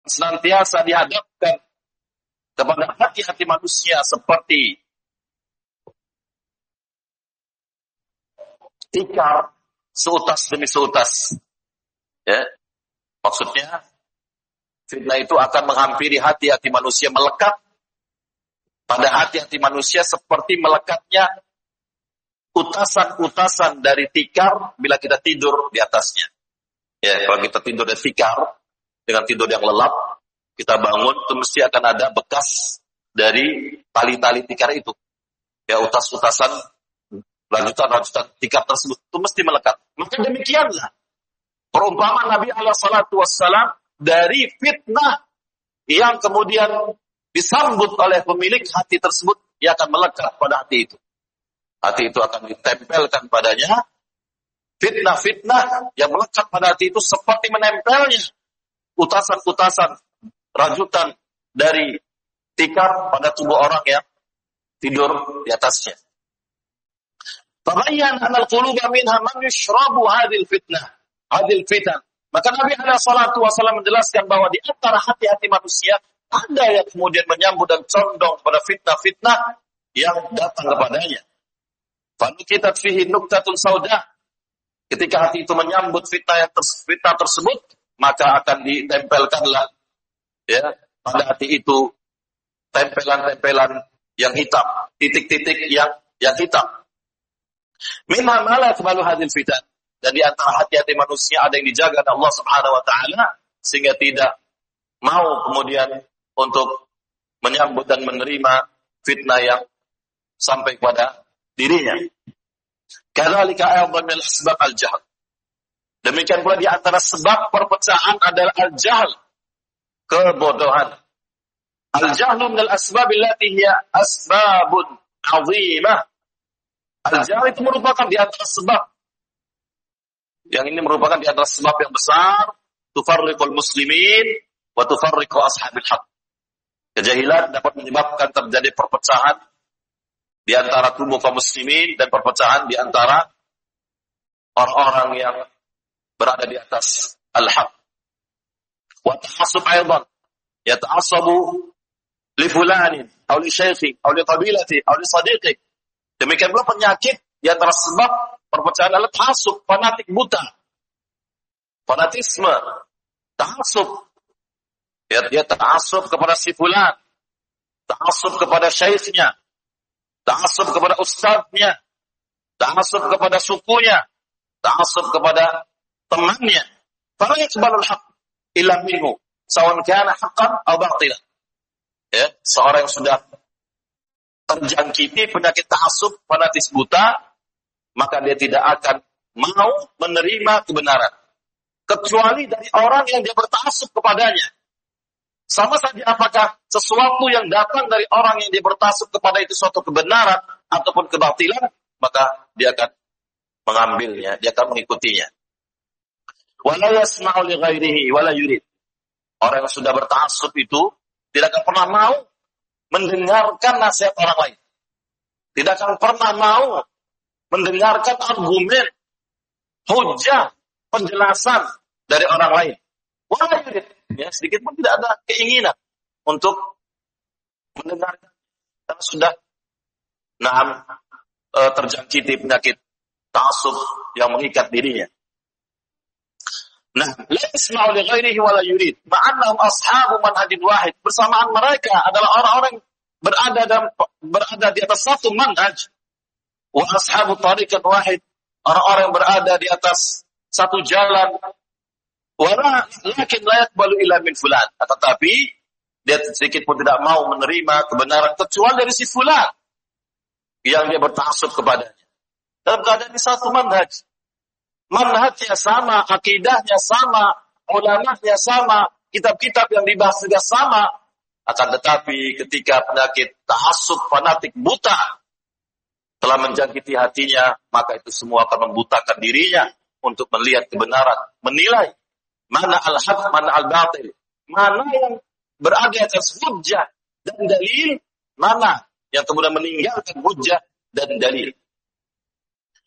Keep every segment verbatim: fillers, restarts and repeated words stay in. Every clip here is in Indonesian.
senantiasa dihadapkan kepada hati-hati manusia seperti tikar seutas demi seutas. Ya, maksudnya fitnah itu akan menghampiri hati-hati manusia, melekat pada hati-hati manusia seperti melekatnya utasan-utasan dari tikar bila kita tidur di atasnya. Ya, kalau kita tidur di tikar dengan tidur yang lelap, kita bangun itu mesti akan ada bekas dari tali-tali tikar itu. Ya, utas-utasan lanjutan-lanjutan tikar tersebut itu mesti melekat. Maka demikianlah perumpamaan Nabi alaihi salatu wassalam dari fitnah yang kemudian disambut oleh pemilik hati tersebut, ia akan melekat pada hati itu. Hati itu akan ditempelkan padanya fitnah-fitnah yang melekat pada hati itu seperti menempelnya utasan-utasan rajutan dari tikar pada tubuh orang yang tidur di atasnya. Tabayyan anal quluba minha man yushrabu hadhil fitnah, hadhil fitan. Maka Nabi alaihi salatu wasallam menjelaskan bahwa di antara hati-hati manusia ada yang kemudian menyambut dan condong pada fitnah-fitnah yang datang kepadanya. Fanukitat fihi nuktatun sauda. Ketika hati itu menyambut fitnah yang ters- fitnah tersebut, maka akan ditempelkanlah ya pada hati itu tempelan-tempelan yang hitam, titik-titik yang yang hitam. Minha ma la yaqbalu hadhil fitan. Dan di antara hati-hati manusia ada yang dijaga oleh Allah Subhanahu wa taala sehingga tidak mau kemudian untuk menyambut dan menerima fitnah yang sampai pada dirinya. Kadzalika aydan min asbab al-jahl. Demikian pula di antara sebab perpecahan adalah al-jahl, kebodohan. Al-jahlu min al-asbab allati hiya asbabun 'azimah. Al-jahl itu merupakan di antara sebab yang ini merupakan di antara sebab yang besar tufarriqul muslimin wa tufarriqu ashabil haq. Kejahilan dapat menyebabkan terjadi perpecahan di antara tubuh kaum muslimin dan perpecahan di antara orang-orang yang berada di atas al-haq. Wa ta'assub aidan yata'assabu li fulanin aw li syaikhi aw li qabilati aw li sadiqi. Demikian pula penyakit di antara sebab perpecahan adalah ta'assub, fanatik buta. Fanatisme, ta'assub. Ya, dia ta'assub kepada si fulan, ta'assub kepada syekhnya, ta'assub kepada ustadznya, ta'assub kepada sukunya, ta'assub kepada temannya. Fala yaqbalul haqq illa minhu, sawan kana haqqan aw batilan. Ya, seorang yang sudah terjangkiti penyakit ta'assub, fanatis buta, maka dia tidak akan mau menerima kebenaran kecuali dari orang yang dia berta'assub kepadanya. Sama saja apakah sesuatu yang datang dari orang yang dia berta'assub kepada itu suatu kebenaran ataupun kebatilan, maka dia akan mengambilnya, dia akan mengikutinya. Wala yasma'u li ghairihi wala yurid. Orang yang sudah berta'assub itu tidak akan pernah mau mendengarkan nasihat orang lain. Tidak akan pernah mau mendengarkan argumen, hujah, penjelasan dari orang lain. Wala yurid. Ya, sedikit pun tidak ada keinginan untuk mendengarkan karena sudah nah, e, terjangkiti penyakit ta'assub yang mengikat dirinya. Nah, la yasma'u li ghairihi wa la yurid, ma'annahum ashabu manhajin wahid. Bersamaan mereka adalah orang-orang berada dalam berada di atas satu manhaj. Wa ashabu tariqan wahid, orang-orang yang berada di atas satu jalan. Wala lakin la yaqbalu illa min fulan. Tetapi dia sedikit pun tidak mau menerima kebenaran kecuali dari si fulan yang dia berta'assub kepadanya. Dalam keadaan di satu manhaj. Manhajnya sama, akidahnya sama, ulamanya sama, kitab-kitab yang dibahas juga sama. Akan tetapi ketika penyakit ta'assub fanatik buta telah menjangkiti hatinya, maka itu semua akan membutakan dirinya untuk melihat kebenaran, menilai mana al-haq, mana al-batil, mana yang berada di atas hujjah dan dalil, mana yang kemudian meninggalkan hujjah dan dalil.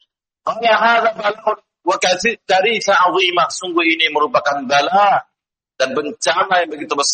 Ya hadza bala'un wa katsirah 'azimah. Sungguh ini merupakan bala dan bencana yang begitu besar